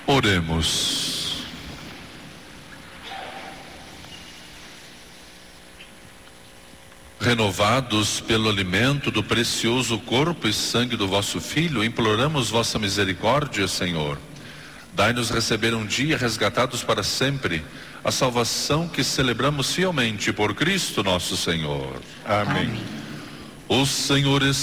Oremos. Renovados pelo alimento do precioso corpo e sangue do vosso Filho, imploramos vossa misericórdia, Senhor. Dai-nos receber um dia, resgatados para sempre, a salvação que celebramos fielmente por Cristo nosso Senhor. Amém. O Senhor